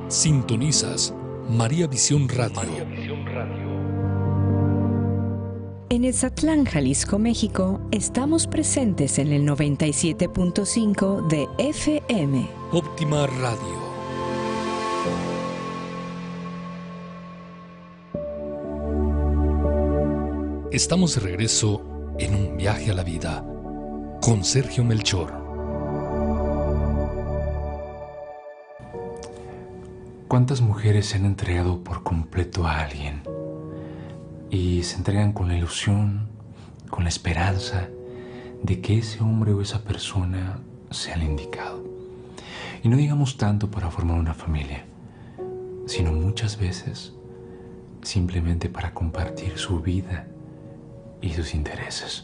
Sintonizas María Visión Radio. En Etzatlán, Jalisco, México, estamos presentes en el 97.5 de FM. Óptima Radio. Estamos de regreso en un viaje a la vida con Sergio Melchor. ¿Cuántas mujeres se han entregado por completo a alguien? Y se entregan con la ilusión, con la esperanza de que ese hombre o esa persona sea el indicado. Y no digamos tanto para formar una familia, sino muchas veces simplemente para compartir su vida y sus intereses.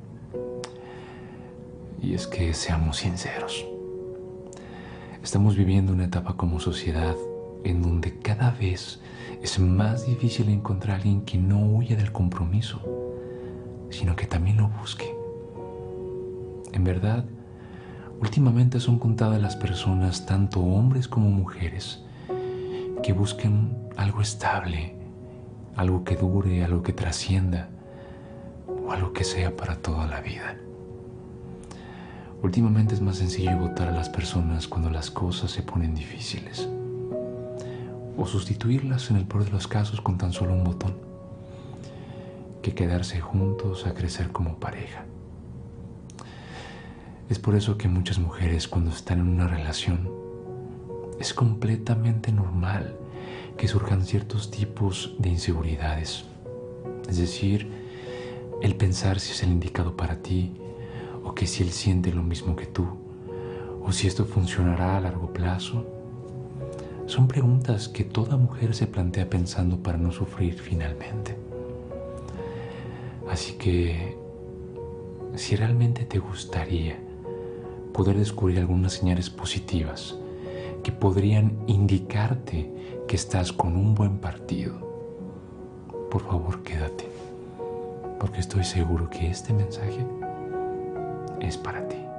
Y es que seamos sinceros, estamos viviendo una etapa como sociedad en donde cada vez es más difícil encontrar a alguien que no huya del compromiso, sino que también lo busque. En verdad, últimamente son contadas las personas, tanto hombres como mujeres, que busquen algo estable, algo que dure, algo que trascienda, o algo que sea para toda la vida. Últimamente es más sencillo votar a las personas cuando las cosas se ponen difíciles, o sustituirlas en el peor de los casos con tan solo un botón, que quedarse juntos a crecer como pareja. Es por eso que muchas mujeres, cuando están en una relación, es completamente normal que surjan ciertos tipos de inseguridades. Es decir, el pensar si es el indicado para ti, o que si él siente lo mismo que tú, o si esto funcionará a largo plazo. Son preguntas que toda mujer se plantea pensando para no sufrir finalmente. Así que, si realmente te gustaría poder descubrir algunas señales positivas que podrían indicarte que estás con un buen partido, por favor quédate, porque estoy seguro que este mensaje es para ti.